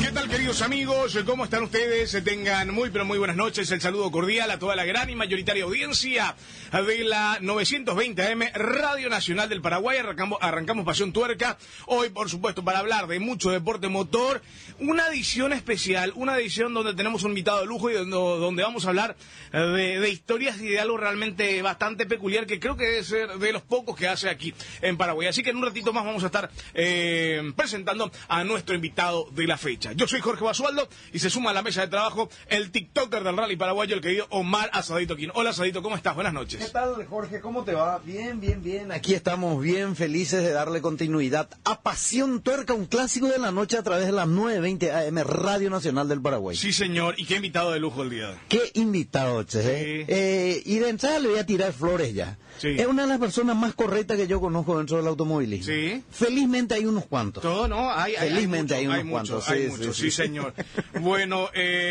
¿Qué tal, queridos amigos? ¿Cómo están ustedes? Tengan muy, pero muy buenas noches. El saludo cordial a toda la gran y mayoritaria audiencia de la 920 AM Radio Nacional del Paraguay. Arrancamos Pasión Tuerca. Hoy, por supuesto, para hablar de mucho deporte motor. Una edición especial, una edición donde tenemos un invitado de lujo y donde vamos a hablar de historias y de algo realmente bastante peculiar que creo que debe ser de los pocos que hace aquí en Paraguay. Así que en un ratito más vamos a estar presentando a nuestro invitado de la fecha. Yo soy Jorge Basualdo y se suma a la mesa de trabajo el TikToker del rally paraguayo, el querido Omar Asadito Quino. Hola, Asadito, ¿cómo estás? Buenas noches. ¿Qué tal, Jorge? ¿Cómo te va? Bien, bien, bien. Aquí estamos bien felices de darle continuidad a Pasión Tuerca, un clásico de la noche a través de la 920 AM Radio Nacional del Paraguay. Sí, señor. ¿Y qué invitado de lujo el día de hoy? Qué invitado, che. Sí. Y de entrada le voy a tirar flores ya. Sí. Es una de las personas más correctas que yo conozco dentro del automovilismo. Sí. Felizmente hay unos cuantos. Todo, ¿no? Felizmente hay unos cuantos. Hay muchos, sí, señor. Bueno,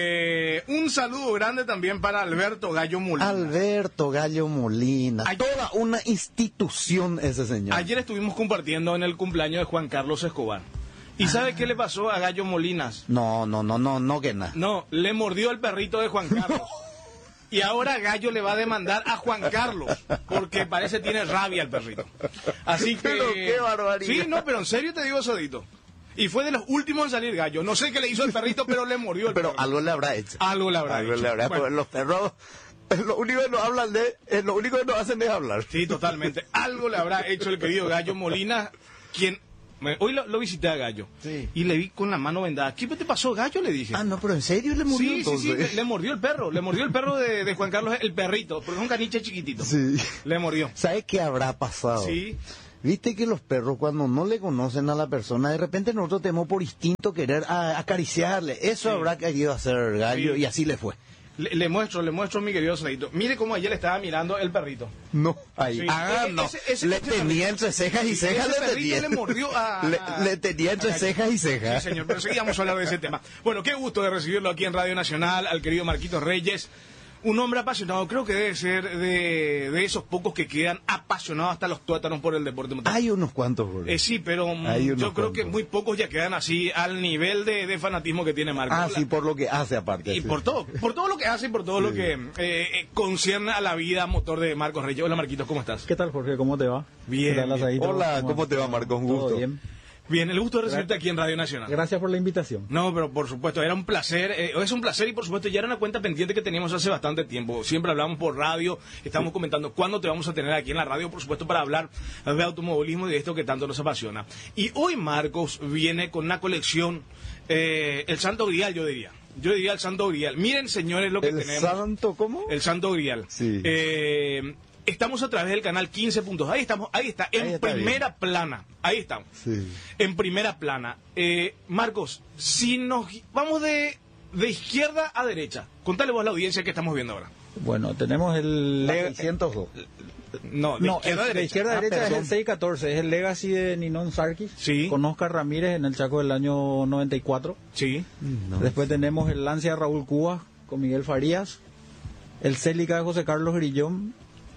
un saludo grande también para Alberto Gallo Molina. Alberto Gallo Molina. Toda una institución ese señor. Ayer estuvimos compartiendo en el cumpleaños de Juan Carlos Escobar. ¿Y sabe qué le pasó a Gallo Molinas? No, que nada. No, le mordió el perrito de Juan Carlos. Y ahora Gallo le va a demandar a Juan Carlos, porque parece tiene rabia el perrito. Así que... Pero qué barbaridad. Sí, no, pero en serio te digo, Sodito. Y fue de los últimos en salir Gallo. No sé qué le hizo el perrito, pero le mordió el perro. Pero algo le habrá hecho. Algo le habrá hecho. Bueno. Los perros, lo único que nos hablan lo único que nos hacen es hablar. Sí, totalmente. Algo le habrá hecho el querido Gallo Molina, quien... Hoy lo visité a Gallo. Sí. Y le vi con la mano vendada. ¿Qué te pasó, Gallo? Le dije. Ah, no, pero ¿en serio le murió entonces? Sí, le mordió el perro. Le mordió el perro de Juan Carlos, el perrito, porque es un caniche chiquitito. Sí. Le mordió. ¿Sabes qué habrá pasado? Sí. Viste que los perros cuando no le conocen a la persona, de repente nosotros tenemos por instinto querer acariciarle. Eso Sí. habrá querido hacer Gallo, Sí. y así le fue. Le muestro, mi querido Sadito. Mire cómo ayer le estaba mirando el perrito. No, ahí. Sí. No. Ese le tenía entre cejas y cejas. Ese perrito le mordió le tenía entre cejas y cejas. Sí, señor, pero seguíamos a hablar de ese tema. Bueno, qué gusto de recibirlo aquí en Radio Nacional, al querido Marquitos Reyes. Un hombre apasionado, creo que debe ser de esos pocos que quedan apasionados hasta los tuétanos por el deporte motor. Hay unos cuantos, Jorge. Sí, pero Hay unos yo creo que cuantos. muy pocos ya quedan así al nivel de fanatismo que tiene Marcos. Ah, sí, por lo que hace aparte. Y sí. por todo lo que hace y por todo lo que concierne a la vida motor de Marcos Reyes. Hola, Marquitos, ¿cómo estás? ¿Qué tal, Jorge? ¿Cómo te va? Bien, ¿Qué tal, bien. Asadito? Hola, ¿cómo te va, Marco? Un gusto. ¿Todo bien? Bien, el gusto de recibirte aquí en Radio Nacional. Gracias por la invitación. No, pero por supuesto, era un placer, es un placer y por supuesto ya era una cuenta pendiente que teníamos hace bastante tiempo. Siempre hablamos por radio, estamos comentando cuándo te vamos a tener aquí en la radio, por supuesto, para hablar de automovilismo y de esto que tanto nos apasiona. Y hoy Marcos viene con una colección, el Santo Grial, yo diría el Santo Grial. Miren, señores, lo que ¿El tenemos. santo cómo? El Santo Grial. Sí. Estamos a través del canal 15 puntos. Ahí está, Ahí está primera plana. Ahí estamos. Sí. En primera plana. Marcos, si nos vamos de izquierda a derecha, contale vos a la audiencia que estamos viendo ahora. Bueno, tenemos el... La 602. No, de izquierda a derecha. de izquierda a derecha es el 614, es el Legacy de Ninon Sarkis, Sí. con Oscar Ramírez en el Chaco del año 94. Sí. Después tenemos el Lancia Raúl Cubas con Miguel Farías, el Celica de José Carlos Grillón,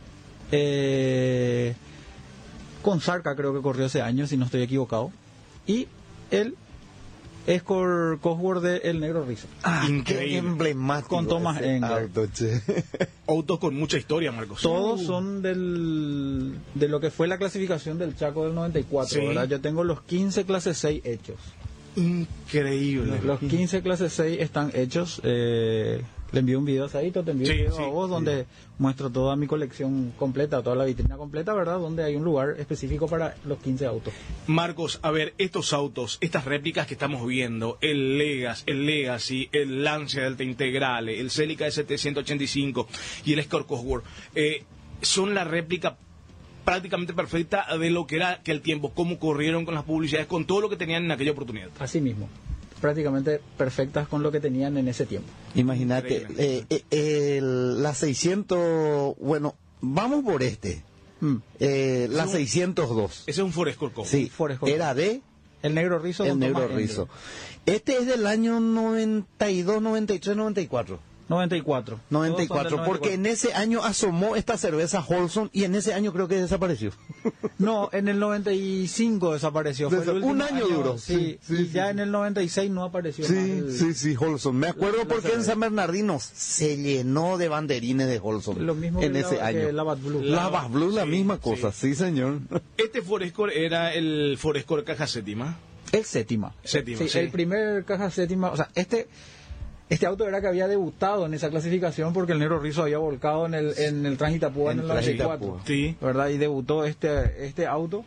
con Sarca creo que corrió ese año, si no estoy equivocado, y el Escort Cosworth de El Negro Rizzo. Ah, Increíble. qué emblemático. Con Thomas ese Engler. auto, che. Autos con mucha historia, Marcos. Todos son de lo que fue la clasificación del Chaco del 94, Sí. ¿verdad? Yo tengo los 15 clase 6 hechos. Increíble. Los 15 clase 6 están hechos. Le envío un video a Saito, te envío Sí, un video sí, a vos, donde muestro toda mi colección completa, toda la vitrina completa, ¿verdad? Donde hay un lugar específico para los 15 autos. Marcos, a ver, estos autos, estas réplicas que estamos viendo, el Legacy, el Lancia Delta Integrale, el Celica ST185 y el Escort Cosworth, son la réplica prácticamente perfecta de lo que era aquel tiempo, cómo corrieron con las publicidades, con todo lo que tenían en aquella oportunidad. Así mismo, prácticamente perfectas con lo que tenían en ese tiempo. Imagínate, la 600, bueno, vamos por este. La 602. Ese es un Ford Escort Cosworth. Sí, Ford Escort. era de El Negro Rizzo. El con Negro Thomas Engler. Rizzo. Este es del año 92, 93, 94. 94. 94, porque en ese año asomó esta cerveza Holson y en ese año creo que desapareció. No, en el 95 desapareció. Fue el último un año duró. Sí, y ya en el 96 no apareció más. Sí, Holson. Me acuerdo porque en San Bernardino se llenó de banderines de Holson. Lo mismo en que ese año. La Bad Blue. La Bad Blue, la misma cosa, sí, señor. Este Forescore era el Forescore caja séptima. El séptima. Séptima, sí. El primer caja séptima, o sea, este auto era que había debutado en esa clasificación porque el Negro Rizzo había volcado en el Transitapúa en el 94. Sí. ¿Verdad? Y debutó este auto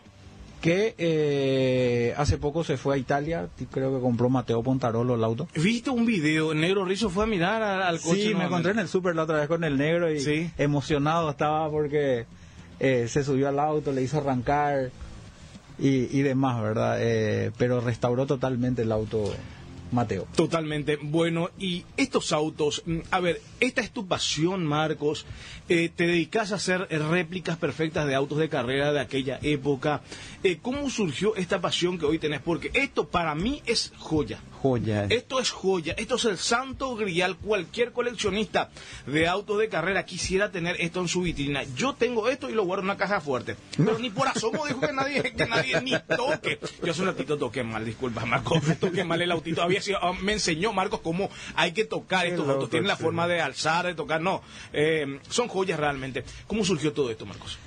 que hace poco se fue a Italia, creo que compró Mateo Pontarolo el auto. ¿Viste un video? El Negro Rizzo fue a mirar al coche. Sí, me encontré en el súper la otra vez con el Negro y emocionado estaba porque se subió al auto, le hizo arrancar y demás, ¿verdad? Pero restauró totalmente el auto Mateo. Totalmente. Bueno, y estos autos, a ver, esta es tu pasión, Marcos. Te dedicas a hacer réplicas perfectas de autos de carrera de aquella época. ¿Cómo surgió esta pasión que hoy tenés? Porque esto para mí es joya. Esto es joya, esto es el santo grial. Cualquier coleccionista de autos de carrera quisiera tener esto en su vitrina. Yo tengo esto y lo guardo en una caja fuerte. Pero ni por asomo dijo que nadie ni toque. Yo hace un ratito toqué mal, disculpa, Marcos, toqué mal el autito. Me enseñó, Marcos, cómo hay que tocar estos autos. Tienen la forma de alzar, de tocar, no. Son joyas realmente. ¿Cómo surgió todo esto, Marcos?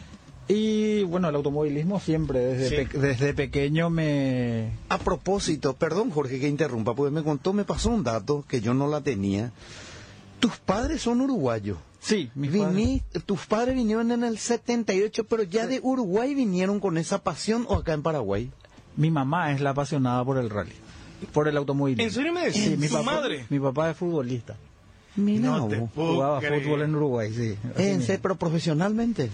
Y bueno, el automovilismo siempre, desde pequeño me... A propósito, perdón Jorge que interrumpa, porque me pasó un dato que yo no la tenía. Tus padres son uruguayos. Sí, tus padres vinieron en el 78, pero ya de Uruguay vinieron con esa pasión o acá en Paraguay. Mi mamá es la apasionada por el rally, por el automovilismo. ¿En serio me decís? Sí, ¿Tu madre? Mi papá es futbolista. Mira, jugaba fútbol en Uruguay, sí. Pero profesionalmente.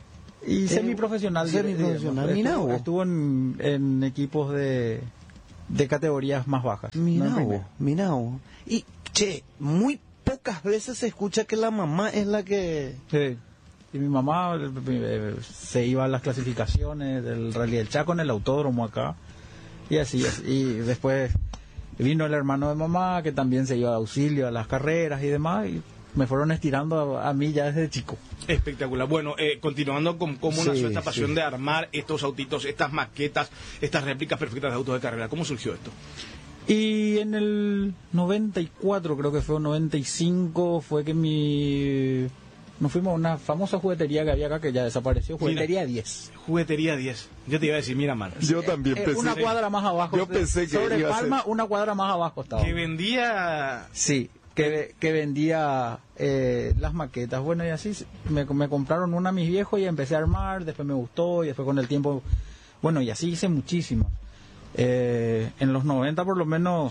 Y semiprofesional. Mira, estuvo en equipos de categorías más bajas. Mira. Y, muy pocas veces se escucha que la mamá es la que... Sí. Y mi mamá se iba a las clasificaciones del Rally del Chaco en el autódromo acá. Y así. Y después vino el hermano de mamá que también se iba de auxilio a las carreras y demás. Y me fueron estirando a mí ya desde chico. Espectacular. Bueno, continuando con cómo nació esta pasión de armar estos autitos, estas maquetas, estas réplicas perfectas de autos de carrera. ¿Cómo surgió esto? Y en el 94, creo que fue, 95, fue que nos fuimos a una famosa juguetería que había acá que ya desapareció, Juguetería 10. Juguetería 10. Yo te iba a decir, mira, Mar. Yo también pensé. Una cuadra más abajo. Yo pensé que sobre iba Palma, a ser... una cuadra más abajo estaba. Que vendía... Sí, que vendía las maquetas. Bueno, y así me compraron una a mis viejos y empecé a armar, después me gustó y después con el tiempo... Bueno, y así hice muchísimo. En los 90 por lo menos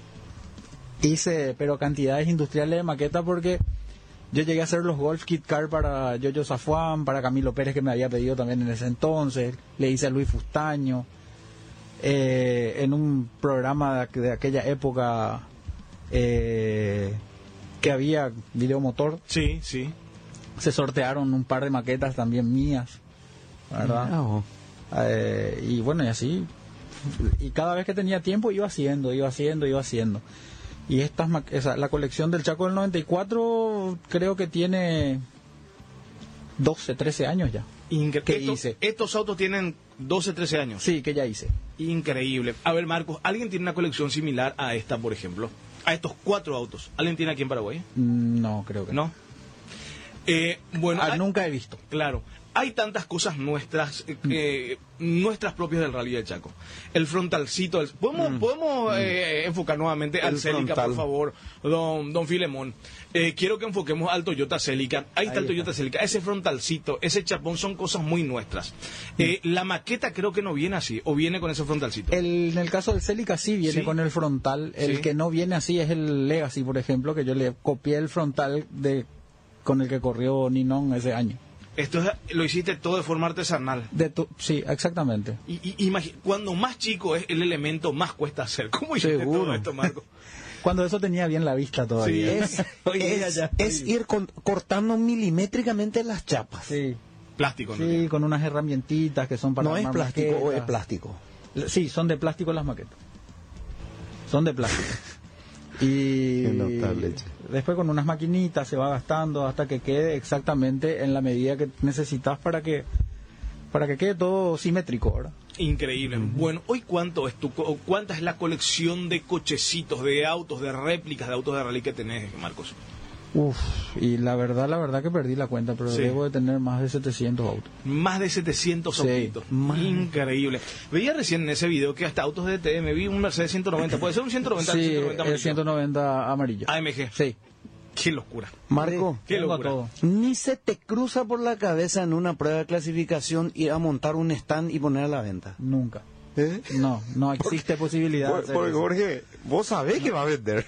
hice, pero cantidades industriales de maquetas porque yo llegué a hacer los Golf Kit Car para Yoyo Zafuán, para Camilo Pérez que me había pedido también en ese entonces, le hice a Luis Fustaño, en un programa de aquella época que había videomotor. Sí. Se sortearon un par de maquetas también mías, ¿verdad? Y bueno, y así... Y cada vez que tenía tiempo iba haciendo. Y la colección del Chaco del 94 creo que tiene 12, 13 años ya. Hice. Estos autos tienen 12, 13 años. Sí, que ya hice. Increíble. A ver, Marcos, ¿alguien tiene una colección similar a esta, por ejemplo? A estos 4 autos. ¿Alguien tiene aquí en Paraguay? No, creo que no. Bueno, nunca he visto. Claro. Hay tantas cosas nuestras propias del Rally del Chaco. El frontalcito. ¿Podemos enfocar nuevamente al Celica, por favor, don Filemón? Quiero que enfoquemos al Toyota Celica. Ahí está el Toyota Celica. Ese frontalcito, ese chapón son cosas muy nuestras. La maqueta creo que no viene así, o viene con ese frontalcito. En el caso del Celica sí viene con el frontal. El que no viene así es el Legacy, por ejemplo, que yo le copié el frontal con el que corrió Ninón ese año. Esto lo hiciste todo de forma artesanal. Sí, exactamente. Y cuando más chico es el elemento, más cuesta hacer. ¿Cómo hiciste todo esto, Marco? Cuando eso tenía bien la vista todavía. Sí, es ir cortando milimétricamente las chapas. Sí. Plástico, ¿no? Sí, con unas herramientitas que son para ¿No es plástico maquetas. o es plástico? Sí, son de plástico las maquetas. Son de plástico. Y Qué notable, che. después con unas maquinitas se va gastando hasta que quede exactamente en la medida que necesitas para que quede todo simétrico, ¿verdad? Increíble. Bueno, hoy cuánta es la colección de cochecitos, de autos, de réplicas, de autos de rally que tenés, Marcos? Uf, y la verdad que perdí la cuenta, pero Sí. debo de tener más de 700 autos. Más de 700 Sí. autitos. Increíble. Veía recién en ese video que hasta autos de TM vi un Mercedes 190. ¿Puede ser un 190? Sí, 190 el amarillo? 190 amarillo. AMG. Sí. Qué locura. Marco, Qué Tengo locura. todo. ni se te cruza por la cabeza en una prueba de clasificación ir a montar un stand y poner a la venta. Nunca. ¿Eh? No existe posibilidad de hacer eso. Jorge, vos sabés que va a vender.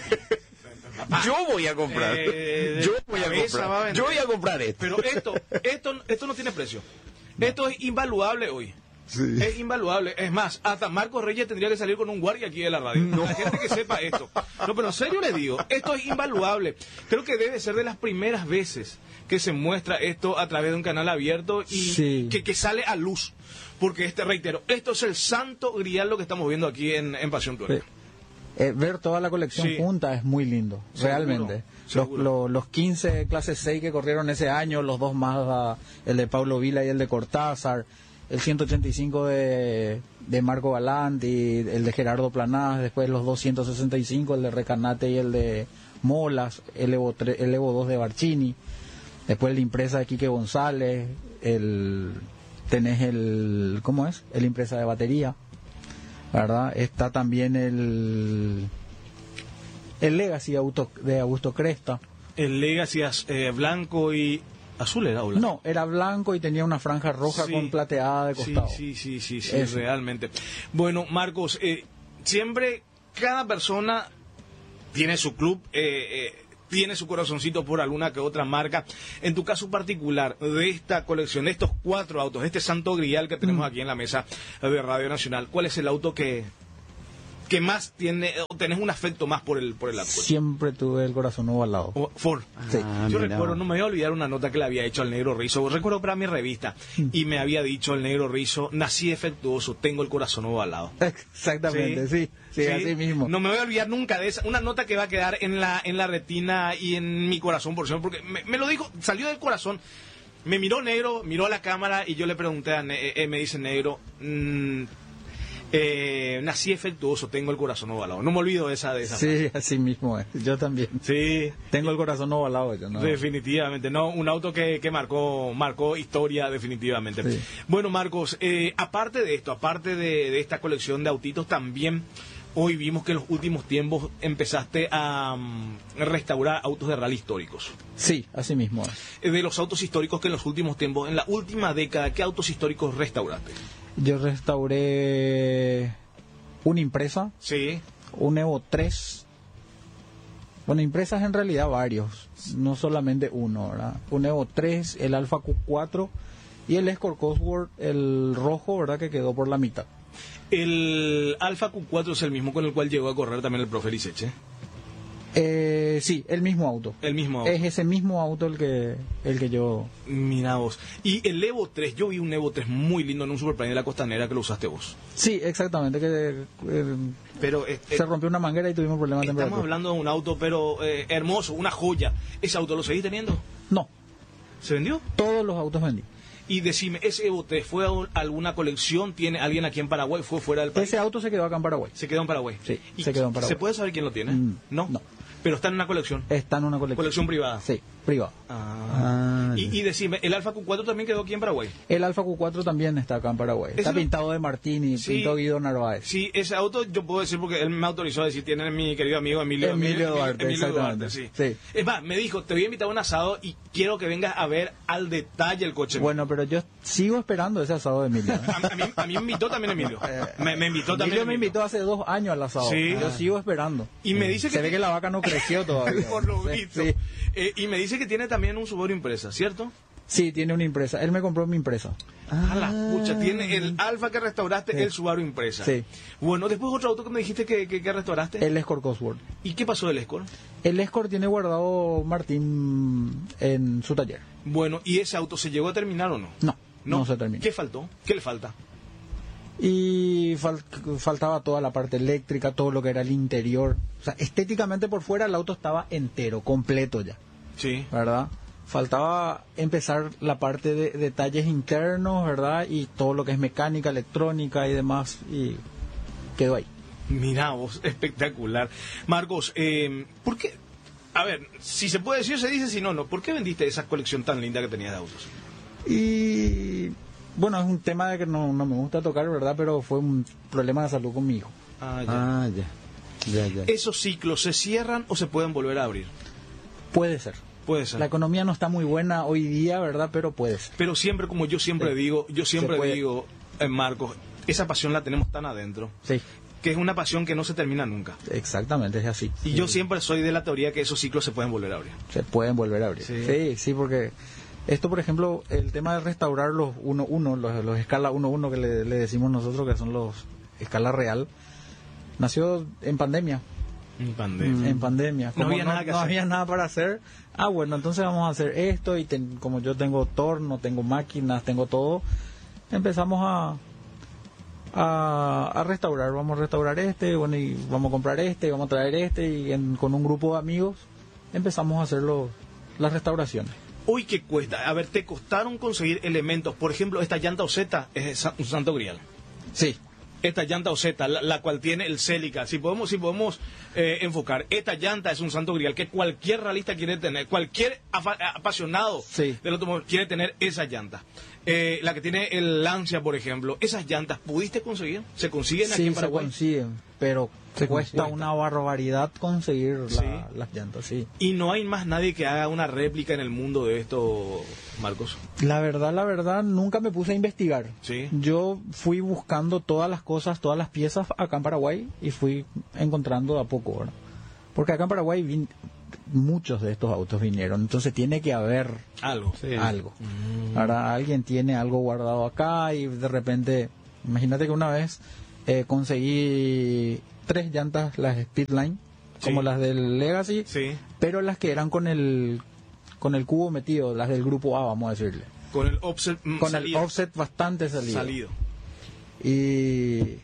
Yo voy a comprar. Yo voy a cabeza va a comprar. vender. Yo voy a comprar esto. Pero esto no tiene precio. Esto es invaluable hoy. Sí. Es invaluable. Es más, hasta Marcos Reyes tendría que salir con un guardia aquí de la radio. La gente que sepa esto. No, pero en serio les digo, esto es invaluable. Creo que debe ser de las primeras veces que se muestra esto a través de un canal abierto y Sí. que sale a luz. Porque reitero, esto es el santo grial lo que estamos viendo aquí en Pasión Tuerca. Ver toda la colección Sí. junta es muy lindo, Seguro, realmente. seguro. Los 15 clase 6 que corrieron ese año, los dos Mazda, el de Pablo Vila y el de Cortázar, el 185 de Marco Galant y el de Gerardo Planás, después los 265, el de Recanate y el de Molas, el Evo 2 de Barcini, después la impresa de Quique González, tenés ¿cómo es? El impresa de batería, ¿verdad? Está también el Legacy de Augusto Cresta. El Legacy blanco y azul era, ¿o No, era blanco y tenía una franja roja Sí. con plateada de costado. Sí, Eso. realmente. Bueno, Marcos, siempre cada persona tiene su club, tiene su corazoncito por alguna que otra marca. En tu caso particular, de esta colección, de estos 4 autos, de este santo grial que tenemos aquí en la mesa de Radio Nacional, ¿cuál es el auto que más tiene, o tenés un afecto más por el auto? Siempre tuve el corazón ovalado. Ford. Sí. Yo mira. recuerdo, no me voy a olvidar una nota que le había hecho al Negro Rizo. Recuerdo para mi revista y me había dicho el Negro Rizo: nací defectuoso, tengo el corazón ovalado. Exactamente, sí, así mismo. No me voy a olvidar nunca de esa. Una nota que va a quedar en la retina y en mi corazón por siempre, porque me lo dijo, salió del corazón. Me miró Negro, miró a la cámara y yo le pregunté, me dice Negro, nací defectuoso, tengo el corazón ovalado. No me olvido de esa Sí, así mismo es. Yo también. Sí, Tengo el corazón ovalado yo, ¿no? definitivamente, no, un auto que marcó historia definitivamente. Sí. Bueno, Marcos, aparte de esto, aparte de esta colección de autitos, también hoy vimos que en los últimos tiempos empezaste a restaurar autos de rally históricos. Sí, así mismo es. De los autos históricos que en los últimos tiempos, en la última década, ¿qué autos históricos restauraste? Yo restauré una impresa, Sí, un Evo 3. Bueno, impresas en realidad varios, no solamente uno, ¿verdad? Un Evo 3, el Alfa Q4 y el Escort Cosworth, el rojo, ¿verdad? Que quedó por la mitad. el Alfa Q4 es el mismo con el cual llegó a correr también el profe Liseche. Sí, el mismo auto. El mismo auto. Es ese mismo auto el que yo... Mira vos. Y el Evo 3, yo vi un Evo 3 muy lindo en un Superplane de la Costanera que lo usaste vos. Sí, exactamente, que Pero se rompió una manguera y tuvimos problemas de estamos temperatura. hablando de un auto, pero hermoso, una joya. ¿Ese auto lo seguís teniendo? No, ¿Se vendió? todos los autos vendí. Y decime, ¿ese Evo 3 fue a alguna colección? ¿Tiene alguien aquí en Paraguay? ¿Fue fuera del país? Ese auto se quedó acá en Paraguay. Se quedó en Paraguay. Sí, ¿Y se quedó en Paraguay. ¿Se puede saber quién lo tiene? No. Pero está en una colección. Está en una colección. Colección privada. Sí, privada. Ah, Y decime, ¿el Alfa Q4 también quedó aquí en Paraguay? El Alfa Q4 también está acá en Paraguay. Está Ese no- pintado de Martini, Sí. pintó Guido Narváez. Sí, ese auto yo puedo decir porque él me autorizó a decir, tiene mi querido amigo Emilio Duarte, exactamente. sí. Sí. Es más, me dijo, te voy a invitar a un asado y quiero que vengas a ver al detalle el coche. Bueno, pero yo sigo esperando ese asado de Emilio. A mí me invitó también Emilio. Me invitó también Emilio me invitó hace 2 años al asado. Sí. Yo sigo esperando. Y me dice que Se ve que la vaca no creció todavía. por lo Sí, visto. sí. Y me dice que tiene también un Subaru impresa, ¿cierto? Sí, tiene una impresa. Él me compró mi impresa. A la pucha, tiene el Alfa que restauraste, Sí. el Subaru impresa. Sí. Bueno, después otro auto que me dijiste que restauraste. El Escort Cosworth. ¿Y qué pasó del Escort? El Escort tiene guardado Martín en su taller. Bueno, ¿y ese auto se llegó a terminar o no? No se terminó. ¿Qué faltó? ¿Qué le falta? Y faltaba toda la parte eléctrica, todo lo que era el interior. O sea, estéticamente por fuera el auto estaba entero, completo ya. Sí. ¿Verdad? Faltaba empezar la parte de detalles internos, ¿verdad? Y todo lo que es mecánica, electrónica y demás. Y quedó ahí. Mirá vos, espectacular. Marcos, ¿por qué? A ver, si se puede decir, se dice, si no, no. ¿Por qué vendiste esa colección tan linda que tenías de autos? Y bueno, es un tema de que no me gusta tocar, ¿verdad? Pero fue un problema de salud con mi hijo. Ah, ya. ¿Esos ciclos se cierran o se pueden volver a abrir? Puede ser. Puede ser. La economía no está muy buena hoy día, ¿verdad? Pero puede ser. Pero siempre, como yo siempre Sí. digo, puede. Marcos, esa pasión la tenemos tan adentro, Sí, que es una pasión que no se termina nunca. exactamente, es así. Y yo siempre soy de la teoría que esos ciclos se pueden volver a abrir. Se pueden volver a abrir. Sí. Sí, porque esto, por ejemplo, el tema de restaurar los 1.1, los escala 1.1 que le decimos nosotros, que son los escala real, nació en pandemia. En pandemia. En pandemia. No Como había nada que no hacer. había nada para hacer. Bueno, entonces vamos a hacer esto y como yo tengo torno, tengo máquinas, tengo todo, empezamos a restaurar. Vamos a restaurar bueno, y vamos a comprar vamos a traer y con un grupo de amigos empezamos a hacer las restauraciones. Hoy, ¿qué cuesta? A ver, ¿te costaron conseguir elementos? Por ejemplo, esta llanta Ozeta es un santo grial. Sí. Esta llanta Ozeta, la cual tiene el Celica, si podemos enfocar, esta llanta es un santo grial que cualquier realista quiere tener, cualquier apasionado Sí. del automóvil quiere tener esa llanta. La que tiene el Lancia, por ejemplo, esas llantas, ¿pudiste conseguir? ¿Se consiguen aquí Sí, en se Paraguay? consiguen, pero cuesta una barbaridad conseguir Sí. las llantas, sí. Y no hay más nadie que haga una réplica en el mundo de esto, Marcos. La verdad, nunca me puse a investigar. Sí. Yo fui buscando todas las cosas, todas las piezas acá en Paraguay y fui encontrando de a poco, ¿verdad? Porque acá en Paraguay muchos de estos autos vinieron, entonces tiene que haber Algo. algo. Ahora alguien tiene algo guardado acá y de repente, imagínate que una vez conseguí 3 llantas, las Speedline, Sí. como las del Legacy, Sí. pero las que eran con el cubo metido, las del grupo A, vamos a decirle. Con el offset Con salido. el offset bastante Salido. Y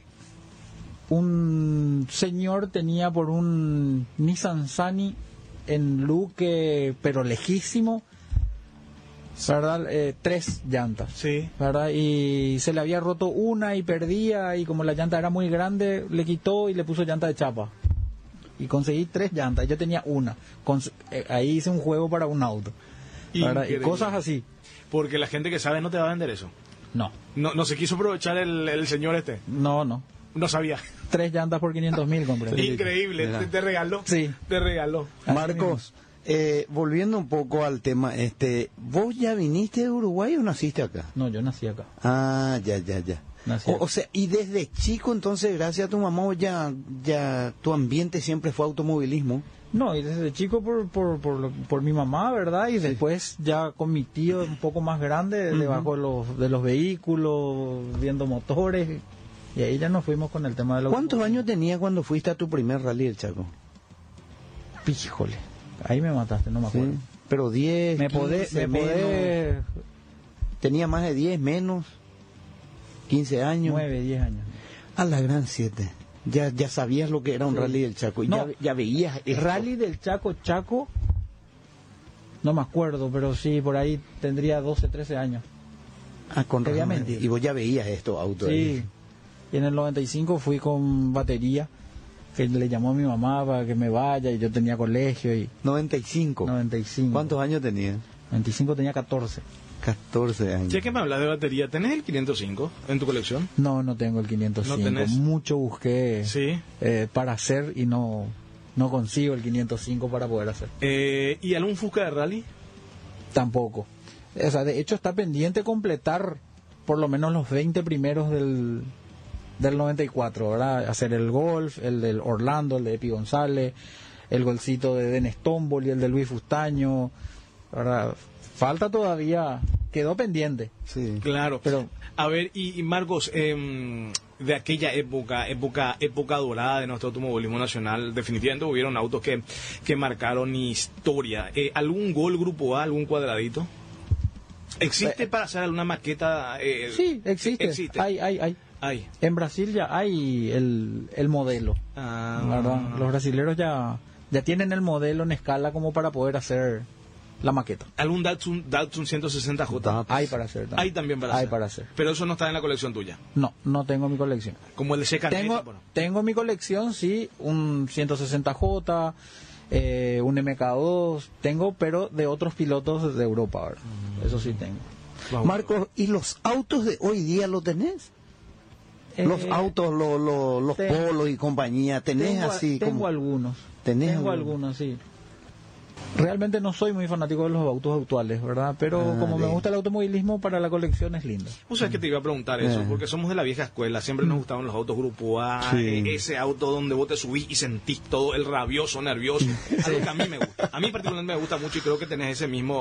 un señor tenía por un Nissan Sunny en Luque, pero lejísimo, ¿verdad? 3 llantas, Sí. ¿verdad? Y se le había roto una y perdía, y como la llanta era muy grande, le quitó y le puso llanta de chapa. Y conseguí 3 llantas, yo tenía una. Ahí hice un juego para un auto, ¿verdad? Y Increíble. cosas así. Porque la gente que sabe no te va a vender eso. No, No se quiso aprovechar el señor este. no. No sabía. 3 llantas por 500.000 compré. Increíble. Mira. Te regaló. Sí. Te regaló. Marcos, volviendo un poco al tema, ¿vos ya viniste de Uruguay o naciste acá? No, yo nací acá. Ah, ya. Nací acá. O sea, y desde chico entonces, gracias a tu mamá, vos ya tu ambiente siempre fue automovilismo. No, y desde chico por mi mamá, ¿verdad? Y después ya con mi tío un poco más grande, debajo de los vehículos, viendo motores. Y ahí ya nos fuimos con el tema de los... ¿Cuántos años tenías cuando fuiste a tu primer rally del Chaco? Híjole, ahí me mataste, no me acuerdo. Sí, pero 10, Me 15, podés menos. Tenía más de 10, menos, 15 años. 9, 10 años. A la gran 7. Ya sabías lo que era un Sí. rally del Chaco. Y No, ya veías esto. Rally del Chaco, no me acuerdo, pero sí, por ahí tendría 12, 13 años. Ah, con Te voy a razón. mentir. Y vos ya veías estos autos Sí, ahí. y en el 95 fui con batería, que le llamó a mi mamá para que me vaya, y yo tenía colegio, y 95. 95. ¿Cuántos años tenías? 95 tenía 14. 14 años. Ya que me hablas de batería, ¿tenés el 505 en tu colección? No tengo el 505. ¿No tenés? Mucho busqué Sí. para hacer y no consigo el 505 para poder hacer. ¿Y algún Fusca de rally? Tampoco. O sea, de hecho está pendiente completar por lo menos los 20 primeros del 94, ¿verdad? Hacer el Golf, el del Orlando, el de Epi González, el golcito de Dennis Tombol y el de Luis Fustaño, ¿verdad? Falta todavía, quedó pendiente. Sí. Claro. Pero- A ver, y Marcos, de aquella época dorada de nuestro automovilismo nacional, definitivamente hubieron autos que marcaron historia. ¿Algún Gol Grupo A, algún cuadradito? ¿Existe para hacer alguna maqueta? Sí, existe. Existe. Hay. Hay. En Brasil ya hay el modelo, ¿verdad? Los brasileños ya tienen el modelo en escala como para poder hacer la maqueta. ¿Algún Datsun 160J? Hay para hacer también. Hay también para Hay hacer. para hacer. Pero eso no está en la colección tuya. No tengo mi colección. Como el de C-Caneta, bueno. Tengo mi colección, sí, un 160J, un MK2, tengo, pero de otros pilotos de Europa, ¿verdad? Eso sí tengo. Wow. Marcos, ¿y los autos de hoy día lo tenés? Los autos, los polos y compañía, ¿tenés así? Tengo como... algunos. ¿Tenés Tengo algunos, sí. Realmente no soy muy fanático de los autos actuales, ¿verdad? Pero como me gusta el automovilismo, para la colección es lindo. O sea, que te iba a preguntar eso, porque somos de la vieja escuela, siempre nos gustaban los autos Grupo A, ese auto donde vos te subís y sentís todo el rabioso, nervioso, algo que a mí me gusta. A mí particularmente me gusta mucho y creo que tenés ese mismo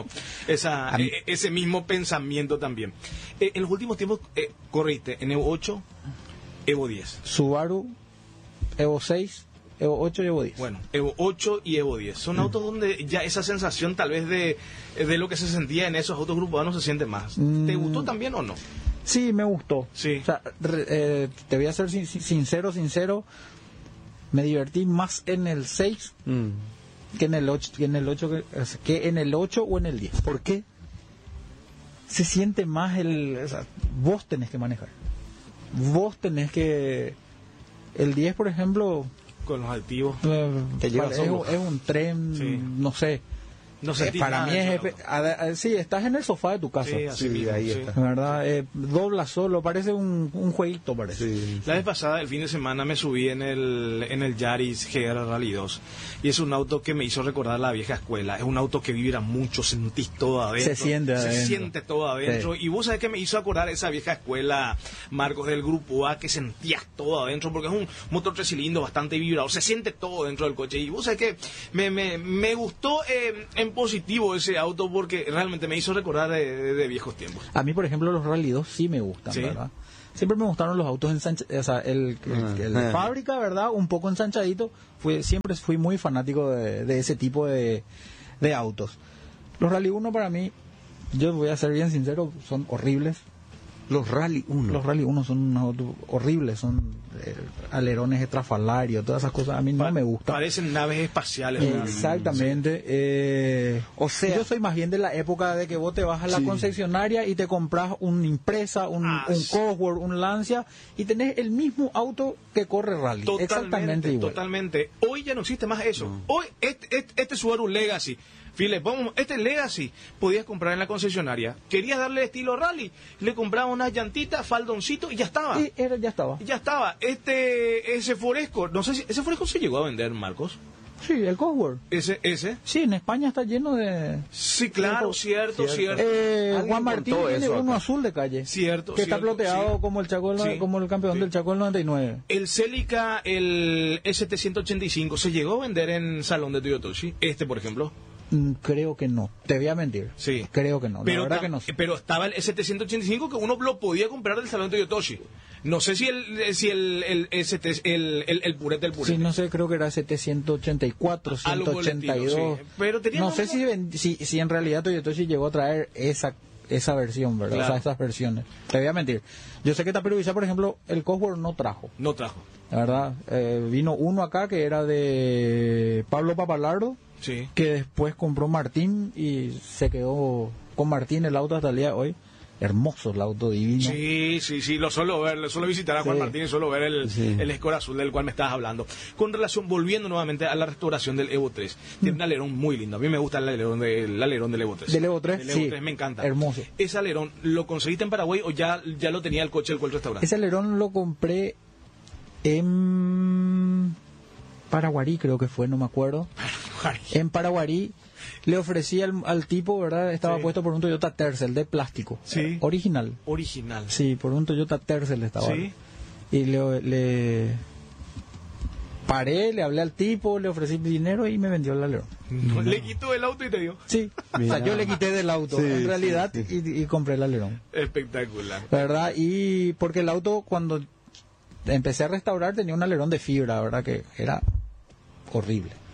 pensamiento también. En los últimos tiempos corriste en Evo 8, Evo 10. Subaru, Evo 6, Evo 8 y Evo 10. Bueno, Evo 8 y Evo 10. Son autos donde ya esa sensación tal vez de lo que se sentía en esos autos Grupo A no se siente más. ¿Te gustó también o no? Sí, me gustó. Sí. O sea, te voy a ser sincero, me divertí más en el 6 que en el 8, que en el 8 o en el 10. ¿Por qué? Se siente más o sea, vos tenés que manejar. Vos tenés que... El 10, por ejemplo... Con los altivos. Te llevas solo. Es un tren, Sí. no sé. No sentís Para nada mí de es... eso, sí, estás en el sofá de tu casa. Sí, así mismo, ahí sí. está. ¿Verdad? Dobla solo, parece un jueguito, parece. Sí. La vez pasada, el fin de semana, me subí en el Yaris GR Rally 2 y es un auto que me hizo recordar la vieja escuela. Es un auto que vibra mucho, sentís todo adentro. Se siente adentro. Se siente todo adentro. Sí. Y vos sabés que me hizo acordar esa vieja escuela, Marcos, del Grupo A, que sentías todo adentro porque es un motor 3 cilindros bastante vibrador. Se siente todo dentro del coche. Y vos sabés que me gustó en positivo ese auto porque realmente me hizo recordar de viejos tiempos. A mí, por ejemplo, los Rally 2 sí me gustan, Sí. ¿verdad? Siempre me gustaron los autos o sea, el de fábrica, ¿verdad? Un poco ensanchadito. Siempre fui muy fanático de ese tipo de autos. Los Rally 1 para mí, yo voy a ser bien sincero, son horribles. Los Rally 1. Los Rally 1 son unos autos horribles, son alerones estrafalarios, todas esas cosas a mí no me gustan. Parecen naves espaciales. ¿no? Exactamente. O sea, yo soy más bien de la época de que vos te vas a la concesionaria y te compras una Impresa, un Cosworth, un Lancia y tenés el mismo auto que corre rally. Exactamente igual. Totalmente. Hoy ya no existe más eso. Hoy este Subaru Legacy, Philip, este Legacy podías comprar en la concesionaria. Querías darle estilo rally, le comprabas unas llantitas, faldoncito y ya estaba. Y ya estaba. Ya estaba. Ese Foresco, no sé si ese Foresco se llegó a vender, Marcos. Sí, el Cosworth. Ese. Sí, en España está lleno de... Sí, claro, cierto. Juan Martín tiene uno azul de calle. Cierto. Que está ploteado sí. como el Chaco, como el campeón del Chaco del 99. El Celica, el S785, se llegó a vender en Salón de Toyotoshi. Por ejemplo. Creo que no. Te voy a mentir. Sí. Creo que no. Pero, la verdad que no sé. Pero estaba el S785 que uno lo podía comprar del Salón de Toyotoshi. No sé si el purete. Sí, no sé, creo que era 784, 182. Sí. Pero tenía no sé si en realidad Toyotoshi llegó a traer esa versión, ¿verdad? Claro. O sea, estas versiones. Te voy a mentir. Yo sé que Taperovisa, por ejemplo, el Cosworth no trajo. No trajo. La verdad, vino uno acá que era de Pablo Papalardo. Sí. Que después compró Martín y se quedó con Martín el auto hasta el día de hoy. Hermoso el auto, divino. Sí, lo suelo ver, lo suelo visitar a Juan Martín y suelo ver el Score azul del cual me estabas hablando. Volviendo nuevamente a la restauración del Evo 3, tiene un alerón muy lindo. A mí me gusta el alerón del Evo 3. ¿Del Evo 3? Del Evo 3 me encanta. Hermoso. ¿Ese alerón lo conseguiste en Paraguay o ya lo tenía el coche del cual restaurante? Ese alerón lo compré en Paraguarí, creo que fue, no me acuerdo. En Paraguarí le ofrecí al tipo, ¿verdad? Estaba puesto por un Toyota Tercel de plástico. Sí. Original. Sí, por un Toyota Tercel estaba. Sí. Y le paré, le hablé al tipo, le ofrecí dinero y me vendió el alerón. Le quitó el auto y te dio. Sí. O sea, yo le quité del auto, en realidad, y compré el alerón. Espectacular. ¿Verdad? Y porque el auto, cuando empecé a restaurar, tenía un alerón de fibra, ¿verdad? Que era horrible.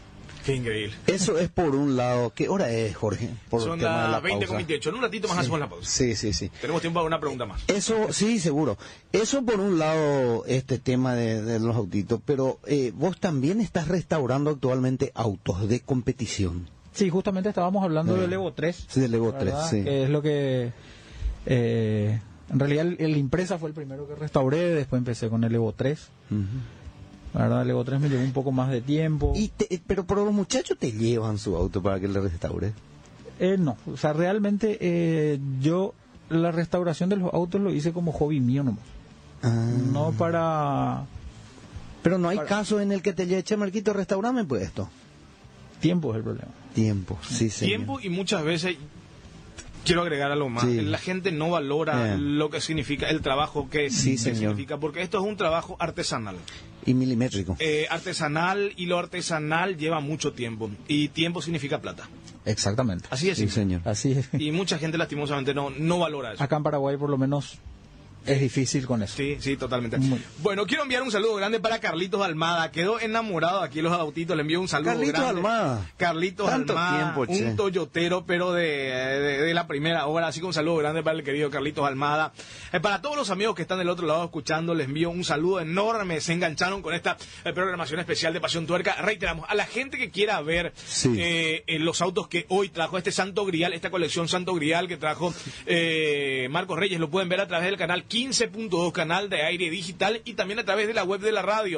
Qué increíble. Eso es por un lado. ¿Qué hora es, Jorge? Por Son el tema de la las 20 pausa. con 28. En un ratito más hacemos la pausa. Sí. Tenemos tiempo para una pregunta más. Eso, sí, seguro. Eso por un lado, este tema de los autitos, pero vos también estás restaurando actualmente autos de competición. Sí, justamente estábamos hablando del Evo 3. Sí, del Evo 3, ¿verdad? sí. Que es lo que... en realidad el Impresa fue el primero que restauré, después empecé con el Evo 3. La verdad, el Evo 3 me llevó un poco más de tiempo. Pero los muchachos te llevan su auto para que le restaure. No, o sea, realmente yo la restauración de los autos lo hice como hobby mío nomás. No para... Pero no hay caso en el que te lleve, che, Marquito, restaurame pues esto. Tiempo es el problema. Tiempo, sí, señor. Tiempo, y muchas veces, quiero agregar algo más, Sí. la gente no valora lo que significa el trabajo que significa, porque esto es un trabajo artesanal. Y milimétrico. Artesanal, y lo artesanal lleva mucho tiempo, y tiempo significa plata. Exactamente. Así es. Sí, señor. Así es. Y mucha gente lastimosamente no valora eso. Acá en Paraguay por lo menos es difícil con eso. Sí, totalmente. Muy. Bueno, quiero enviar un saludo grande para Carlitos Almada. Quedó enamorado aquí en los autitos. Le envío un saludo Carlitos grande. Almada. Carlitos Tanto Almada, tiempo, che. un toyotero, pero de la primera hora. Así que un saludo grande para el querido Carlitos Almada. Para todos los amigos que están del otro lado escuchando, les envío un saludo enorme. Se engancharon con esta programación especial de Pasión Tuerca. Reiteramos, a la gente que quiera ver los autos que hoy trajo este Santo Grial, esta colección Santo Grial que trajo Marcos Reyes, lo pueden ver a través del canal 15.2, canal de aire digital, y también a través de la web de la radio,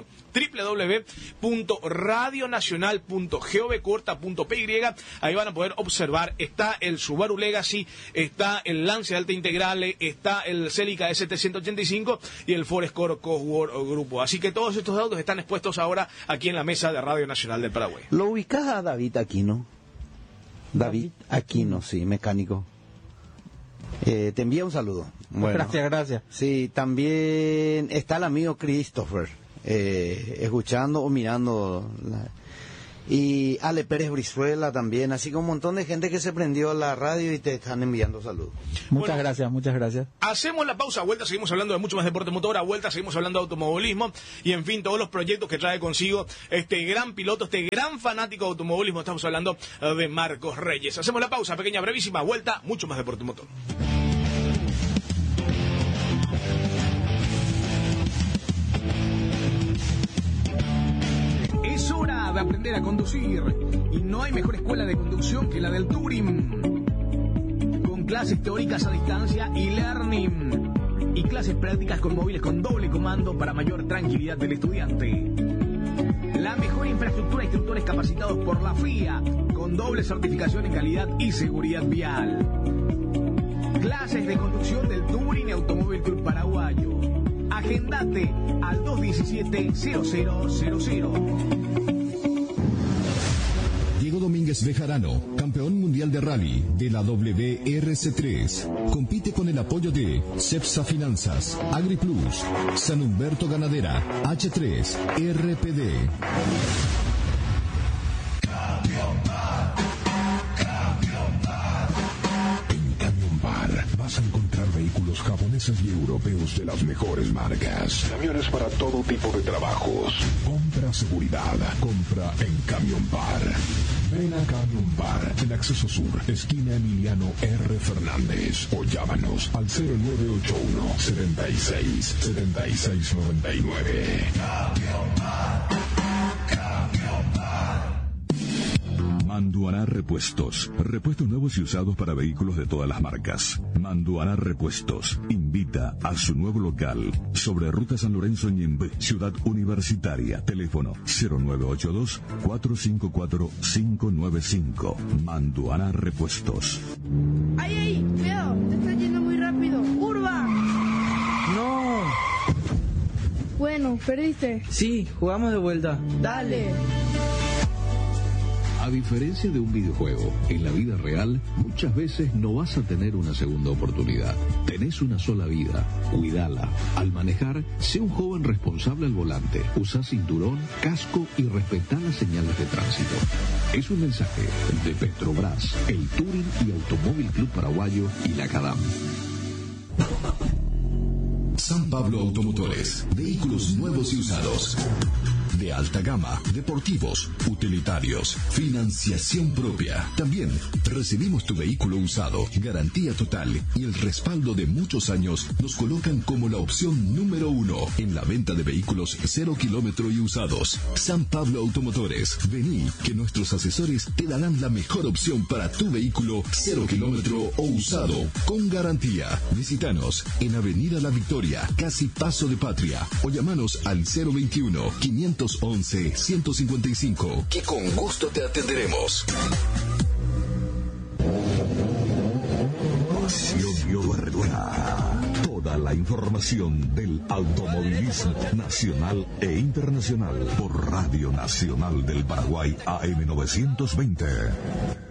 www.radionacional.govcorta.py. Ahí van a poder observar, está el Subaru Legacy, está el Lancia Alta Integrale, está el Celica S785 y el Ford Escort Cosworth Grupo. Así que todos estos autos están expuestos ahora aquí en la mesa de Radio Nacional del Paraguay. ¿Lo ubicás a David Aquino? David Aquino, sí, mecánico. Te envía un saludo. Bueno, Gracias. sí, también está el amigo Christopher, escuchando o mirando. Y Ale Pérez Brizuela también, así que un montón de gente que se prendió a la radio y te están enviando saludos. Muchas Bueno, gracias. Hacemos la pausa, a vuelta seguimos hablando de mucho más deporte motor, a vuelta seguimos hablando de automovilismo y en fin, todos los proyectos que trae consigo este gran piloto, este gran fanático de automovilismo. Estamos hablando de Marcos Reyes. Hacemos la pausa, pequeña, brevísima, vuelta, mucho más deporte motor. Es hora de aprender a conducir y no hay mejor escuela de conducción que la del Turing. Con clases teóricas a distancia y learning y clases prácticas con móviles con doble comando para mayor tranquilidad del estudiante. La mejor infraestructura e instructores capacitados por la FIA con doble certificación en calidad y seguridad vial. Clases de conducción del Turing Automóvil Club Paraguayo. Agendate al 217-0000. Diego Domínguez Bejarano, campeón mundial de rally de la WRC3. Compite con el apoyo de Cepsa Finanzas, AgriPlus, San Humberto Ganadera, H3, RPD. En Camión Bar vas a encontrar vehículos japoneses y europeos de las mejores marcas. Camiones para todo tipo de trabajos. Compra seguridad. Compra en Camión Bar. Ven a Camión Bar, en Acceso Sur, esquina Emiliano R. Fernández. O llámanos al 0981-76-7699. Manduaná Repuestos. Repuestos nuevos y usados para vehículos de todas las marcas. Manduaná Repuestos invita a su nuevo local sobre Ruta San Lorenzo Ñembe, Ciudad Universitaria. Teléfono 0982-454-595. Manduaná Repuestos. ¡Ay! ¡Cuidado! ¡Te está yendo muy rápido! ¡Curva! No. Bueno, perdiste. Sí, jugamos de vuelta. Dale. A diferencia de un videojuego, en la vida real muchas veces no vas a tener una segunda oportunidad. Tenés una sola vida, cuídala. Al manejar, sé un joven responsable al volante. Usa cinturón, casco y respetá las señales de tránsito. Es un mensaje de Petrobras, el Turing y Automóvil Club Paraguayo y la CADAM. San Pablo Automotores. Vehículos nuevos y usados. de alta gama, deportivos, utilitarios, financiación propia. También recibimos tu vehículo usado, garantía total y el respaldo de muchos años nos colocan como la opción número 1 en la venta de vehículos 0 kilómetro y usados. San Pablo Automotores. Vení, que nuestros asesores te darán la mejor opción para tu vehículo 0 kilómetro o usado, con garantía. Visítanos en Avenida La Victoria, casi Paso de Patria, o llamanos al 021-511-155, que con gusto te atenderemos. Toda la información del automovilismo nacional e internacional por Radio Nacional del Paraguay AM 920.